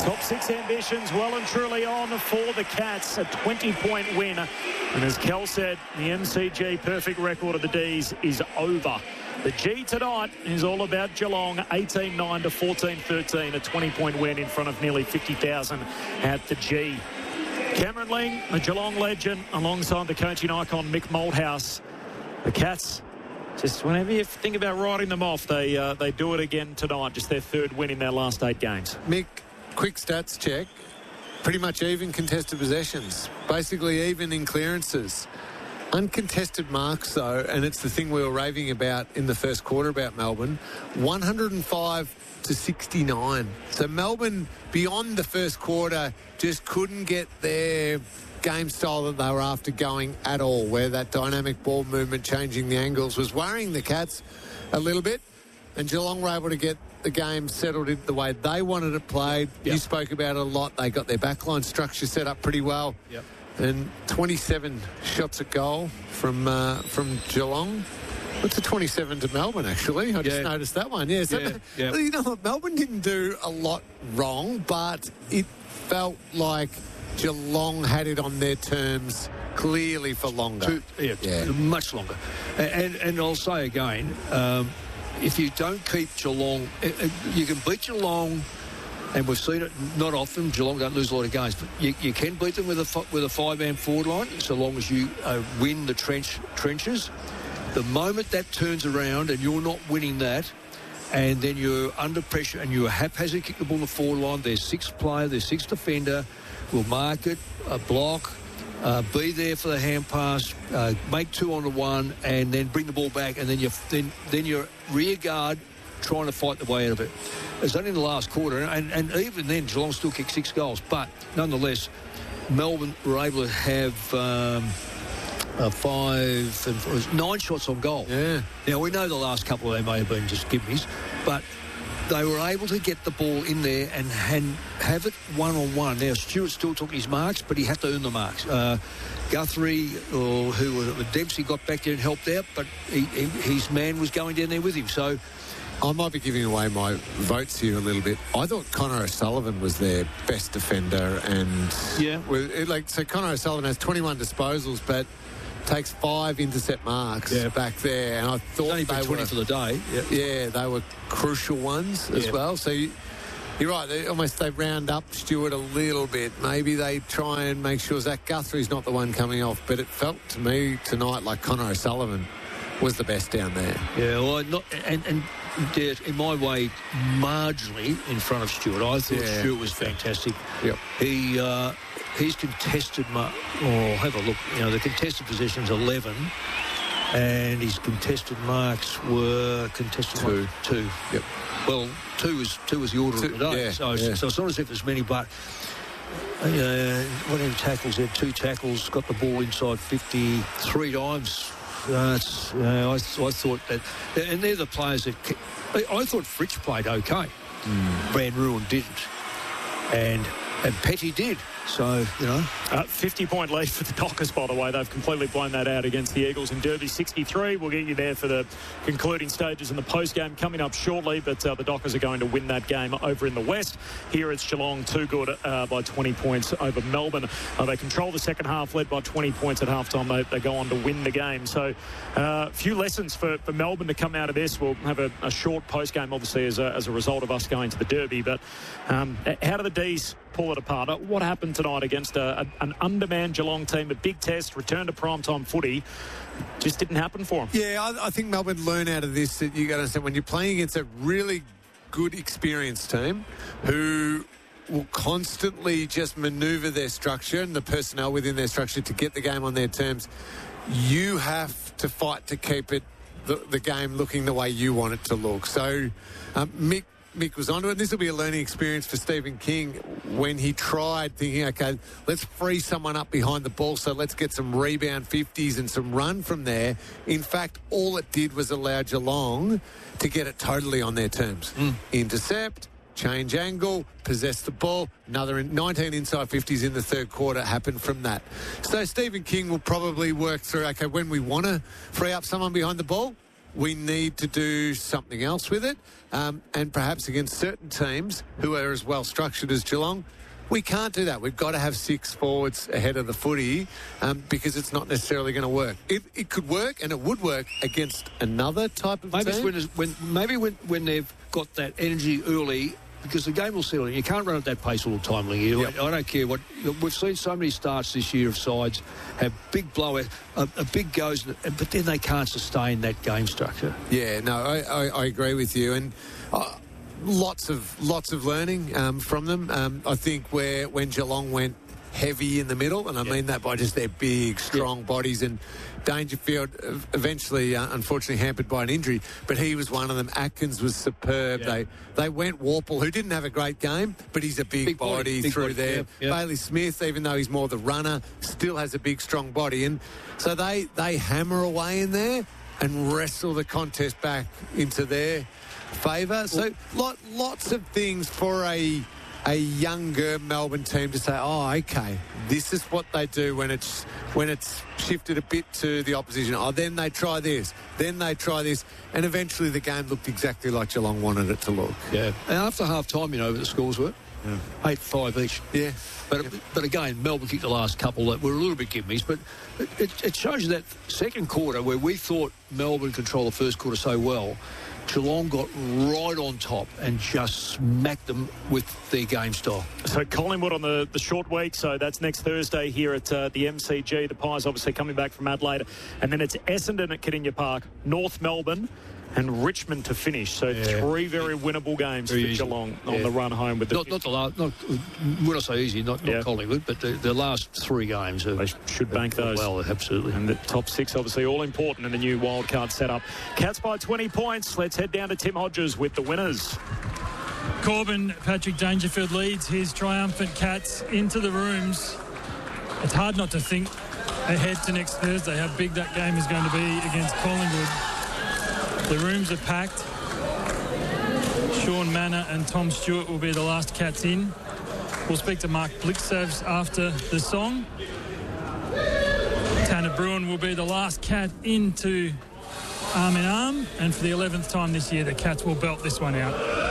Top six ambitions well and truly on for the Cats. A 20-point win. And as Kel said, the MCG perfect record of the D's is over. The G tonight is all about Geelong, 18-9 to 14-13, a 20-point win in front of nearly 50,000 at the G. Cameron Ling, the Geelong legend, alongside the coaching icon Mick Malthouse. The Cats, just whenever you think about writing them off, they do it again tonight, just their third win in their last 8 games. Mick, quick stats check. Pretty much even contested possessions, basically even in clearances. Uncontested marks, though, and it's the thing we were raving about in the first quarter about Melbourne, 105 to 69. So Melbourne, beyond the first quarter, just couldn't get their game style that they were after going at all, where that dynamic ball movement, changing the angles, was worrying the Cats a little bit. And Geelong were able to get the game settled in the way they wanted it played. Yep. You spoke about it a lot. They got their backline structure set up pretty well. Yep. And 27 shots at goal from Geelong. What's a 27 to Melbourne, actually? I just noticed that one. Yeah, so you know what? Melbourne didn't do a lot wrong, but it felt like Geelong had it on their terms clearly for longer. Much longer. And I'll say again, if you don't keep Geelong, you can beat Geelong. And we've seen it not often. Geelong don't lose a lot of games, but you can beat them with a 5-man forward line, so long as you win the trenches. The moment that turns around and you're not winning that, and then you're under pressure and you haphazard kick the ball in the forward line, their sixth player, their sixth defender will mark it, block, be there for the hand pass, make 2-on-1, and then bring the ball back, and then your rear guard trying to fight the way out of it. It's only in the last quarter, and even then, Geelong still kicked 6 goals. But nonetheless, Melbourne were able to have 9 shots on goal. Yeah. Now, we know the last couple of them may have been just gimmies, but they were able to get the ball in there and have it one-on-one. Now, Stewart still took his marks, but he had to earn the marks. Guthrie, Dempsey got back there and helped out, but his man was going down there with him. So I might be giving away my votes here a little bit. I thought Connor O'Sullivan was their best defender, and so Connor O'Sullivan has 21 disposals, but takes 5 intercept marks back there, and I thought only they 20 were for the day. Yeah, they were crucial ones as well. So you're right. They round up Stewart a little bit. Maybe they try and make sure Zach Guthrie's not the one coming off, but it felt to me tonight like Connor O'Sullivan was the best down there. Yeah, well, in my way, marginally in front of Stewart. I thought Stewart was fantastic. Yep. He's contested. Have a look. The contested position's 11, and his contested marks were contested 2. Yep. Well, 2 was the order of the day. Yeah, so it's not as if there's many, but whatever tackles, there 2 tackles, got the ball inside 50 3 times. I thought that, and they're the players that I thought Fritsch played okay. Van Ruin didn't, and Petty did. So, 50-point lead for the Dockers, by the way. They've completely blown that out against the Eagles in Derby 63. We'll get you there for the concluding stages in the post-game coming up shortly, but the Dockers are going to win that game over in the West. Here it's Geelong, too good by 20 points over Melbourne. They control the second half, led by 20 points at halftime. They go on to win the game. So a few lessons for Melbourne to come out of this. We'll have a short post-game, obviously, as a result of us going to the Derby. But how do the D's pull it apart? What happened tonight against an undermanned Geelong team? A big test, return to primetime footy. Just didn't happen for them. Yeah, I think Melbourne learn out of this that you got to understand when you're playing against a really good, experienced team who will constantly just manoeuvre their structure and the personnel within their structure to get the game on their terms. You have to fight to keep the game looking the way you want it to look. So Mick was onto it. This will be a learning experience for Stephen King when he tried thinking, okay, let's free someone up behind the ball, so let's get some rebound 50s and some run from there. In fact, all it did was allow Geelong to get it totally on their terms. Intercept, change angle, possess the ball. Another 19 inside 50s in the third quarter happened from that. So Stephen King will probably work through, okay, when we want to free up someone behind the ball, we need to do something else with it. And perhaps against certain teams who are as well structured as Geelong, we can't do that. We've got to have 6 forwards ahead of the footy because it's not necessarily going to work. It could work, and it would work against another type of team. Maybe when they've got that energy early, because the game will settle. You can't run at that pace all the time, Lingy. Yep. I don't care what... We've seen so many starts this year of sides have big blowout, a big goes, but then they can't sustain that game structure. Yeah, no, I agree with you. And... Lots of learning from them. I think when Geelong went heavy in the middle, and I mean that by just their big, strong bodies, and Dangerfield eventually, unfortunately, hampered by an injury, but he was one of them. Atkins was superb. Yeah. They went Warple, who didn't have a great game, but he's a big body through there. Yep. Bailey Smith, even though he's more the runner, still has a big, strong body. And so they hammer away in there and wrestle the contest back into their favour. So lots of things for a younger Melbourne team to say, oh, okay, this is what they do when it's shifted a bit to the opposition. Oh, then they try this, then they try this, and eventually the game looked exactly like Geelong wanted it to look. Yeah, and after half time, you know what the scores were? 8-5 each. Yeah. But again, Melbourne kicked the last couple that were a little bit gimmies, but it shows you that second quarter where we thought Melbourne controlled the first quarter so well, Geelong got right on top and just smacked them with their game style. So Collingwood on the short week, so that's next Thursday here at the MCG. The Pies obviously coming back from Adelaide. And then it's Essendon at Kardinia Park, North Melbourne and Richmond to finish. So 3 very winnable games for Geelong on the run home with the... Not the last... When I say easy, not Collingwood, but the last 3 games. They should bank those. Well, absolutely. And the top 6, obviously, all important in the new wildcard setup. Cats by 20 points. Let's head down to Tim Hodges with the winners. Corbin, Patrick Dangerfield leads his triumphant Cats into the rooms. It's hard not to think ahead to next Thursday how big that game is going to be against Collingwood. The rooms are packed. Sean Manor and Tom Stewart will be the last Cats in. We'll speak to Mark Blixsavs after the song. Tanner Bruin will be the last Cat into arm in arm. And for the 11th time this year, the Cats will belt this one out.